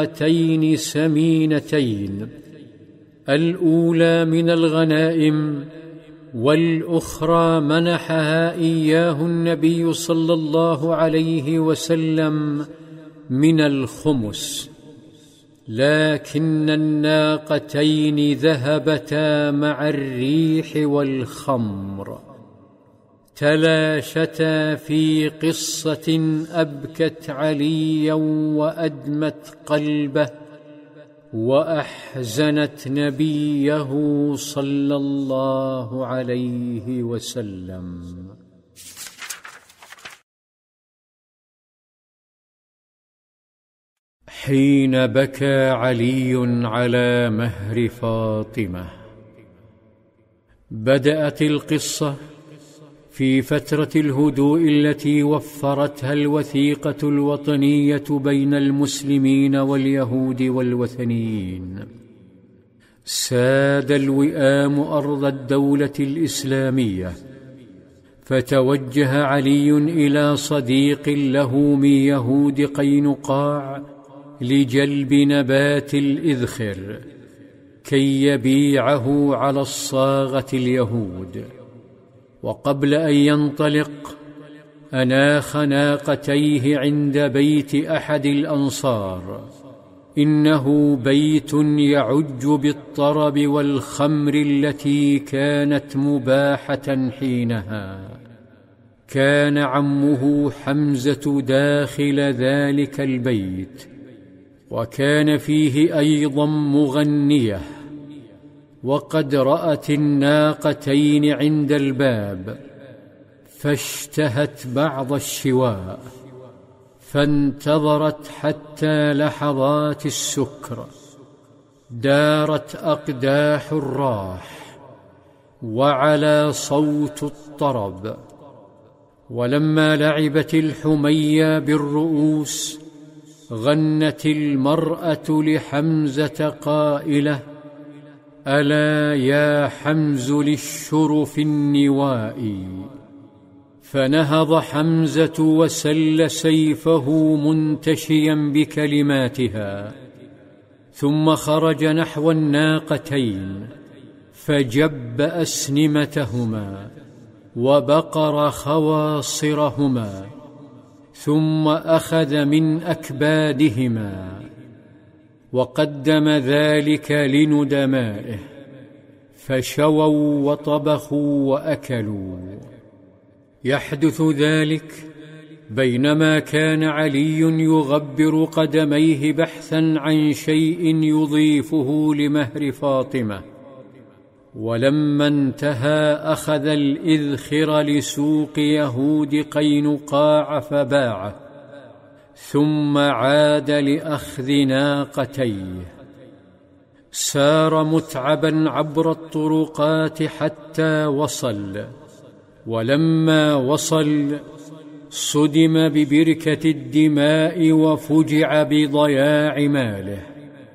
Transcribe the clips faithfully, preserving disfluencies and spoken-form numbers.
ناقتين سمينتين، الأولى من الغنائم والأخرى منحها إياه النبي صلى الله عليه وسلم من الخمس، لكن الناقتين ذهبتا مع الريح والخمر، تلاشتا في قصة أبكت عليا وأدمت قلبه وأحزنت نبيه صلى الله عليه وسلم. حين بكى علي على مهر فاطمة. بدأت القصة في فترة الهدوء التي وفرتها الوثيقة الوطنية بين المسلمين واليهود والوثنيين. ساد الوئام أرض الدولة الإسلامية، فتوجه علي إلى صديق له من يهود قينقاع لجلب نبات الإذخر كي يبيعه على الصاغة اليهود. وقبل أن ينطلق أناخ ناقتيه عند بيت أحد الأنصار، إنه بيت يعج بالطرب والخمر التي كانت مباحة حينها. كان عمه حمزة داخل ذلك البيت، وكان فيه أيضا مغنية، وقد رأت الناقتين عند الباب فاشتهت بعض الشواء، فانتظرت حتى لحظات السكر. دارت أقداح الراح وعلى صوت الطرب، ولما لعبت الحمية بالرؤوس غنت المرأة لحمزة قائلة: ألا يا حمز للشرف النوائي. فنهض حمزة وسل سيفه منتشيا بكلماتها، ثم خرج نحو الناقتين فجب أسنمتهما وبقر خواصرهما، ثم أخذ من أكبادهما وقدم ذلك لندمائه، فشووا وطبخوا وأكلوا. يحدث ذلك بينما كان علي يغبر قدميه بحثا عن شيء يضيفه لمهر فاطمة، ولما انتهى أخذ الإذخر لسوق يهود قينقاع فباعه، ثم عاد لأخذ ناقتيه. سار متعبا عبر الطرقات حتى وصل، ولما وصل صدم ببركة الدماء وفجع بضياع ماله،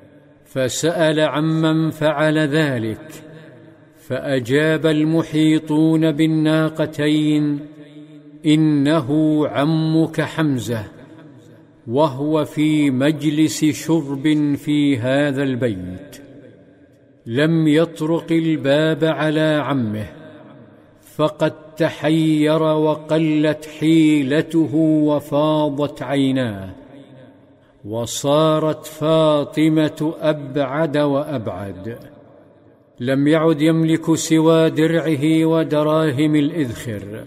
فسأل عمن فعل ذلك، فأجاب المحيطون بالناقتين: إنه عمك حمزة، وهو في مجلس شرب في هذا البيت. لم يطرق الباب على عمه، فقد تحير وقلت حيلته وفاضت عيناه، وصارت فاطمة أبعد وأبعد. لم يعد يملك سوى درعه ودراهم الإذخر.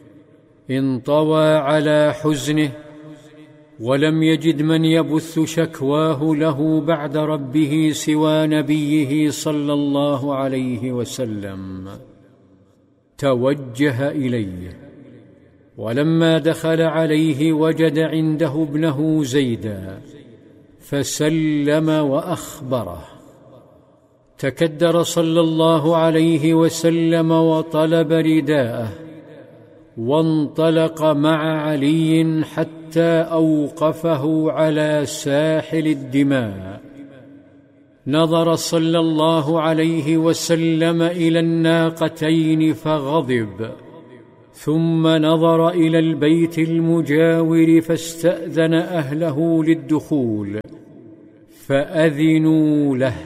انطوى على حزنه، ولم يجد من يبث شكواه له بعد ربه سوى نبيه صلى الله عليه وسلم. توجه إليه، ولما دخل عليه وجد عنده ابنه زيدا، فسلم وأخبره. تكدر صلى الله عليه وسلم وطلب رداءه، وانطلق مع علي حتى أوقفه على ساحل الدماء. نظر صلى الله عليه وسلم إلى الناقتين فغضب، ثم نظر إلى البيت المجاور فاستأذن أهله للدخول، فأذنوا له.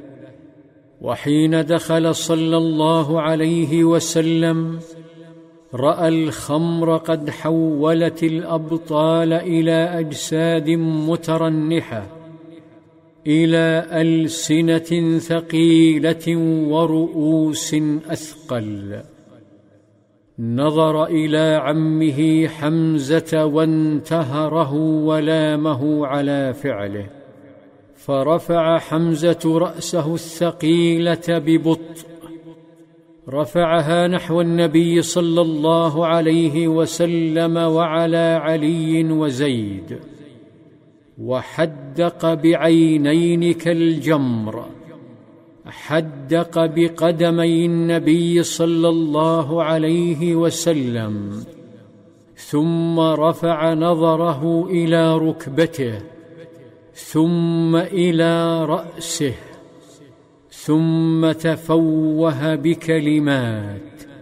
وحين دخل صلى الله عليه وسلم رأى الخمر قد حولت الأبطال إلى أجساد مترنحة، إلى ألسنة ثقيلة ورؤوس أثقل. نظر إلى عمه حمزة وانتهره ولامه على فعله، فرفع حمزة رأسه الثقيلة ببطء، رفعها نحو النبي صلى الله عليه وسلم وعلى علي وزيد، وحدق بعينين كالجمر، حدق بقدمي النبي صلى الله عليه وسلم، ثم رفع نظره إلى ركبته، ثم إلى رأسه، ثم تفوه بكلمات: